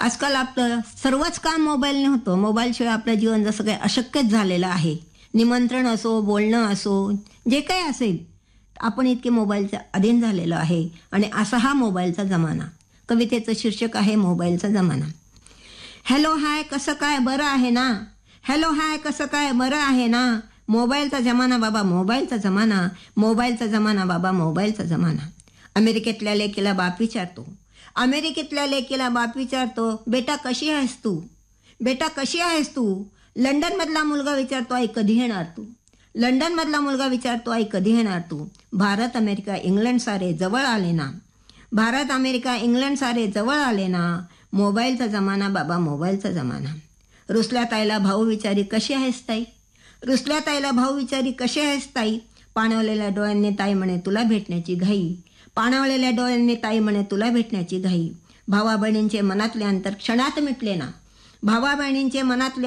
आजकाल आपलं सर्वच काम मोबाईलने होतं. मोबाईलशिवाय आपलं जीवन जसं काही अशक्यच झालेलं आहे. निमंत्रण असो, बोलणं असो, जे काही असेल, आपण इतके मोबाईलच्या अधीन झालेलो आहे. आणि असा हा मोबाईलचा जमाना. कवितेचं शीर्षक आहे मोबाईलचा जमाना. हॅलो हाय कसं काय बरं आहे ना. हॅलो हाय कसं काय बरं आहे ना. मोबाईलचा जमाना बाबा, मोबाईलचा जमाना. मोबाईलचा जमाना बाबा, मोबाईलचा जमाना. अमेरिकेतल्या लेकीला बाप विचारतो. अमेरिकेतल्या लेकीला बाप विचारतो, बेटा कशी आहेस तू. बेटा कशी आहेस तू. लंडनमधला मुलगा विचारतो, आई कधी येणार तू. लंडनमधला मुलगा विचारतो, आई कधी येणार तू. भारत अमेरिका इंग्लंड सारे जवळ आले ना. भारत अमेरिका इंग्लंड सारे जवळ आले ना. मोबाईलचा जमाना बाबा, मोबाईलचा जमाना. रुसल्या ताईला भाऊ विचारी कशी आहेस ताई. रुसल्या ताईला भाऊ विचारी कशी आहेस ताई. पाणवलेल्या डोळ्यांनी ताई म्हणे तुला भेटण्याची घाई. पाणवलेल्या डोळ्यांनी ताई म्हणे तुला भेटण्याची घाई. भावा बहिणींचे मनातले अंतर क्षणात मिटले ना. भावा बहिणींचे मनातले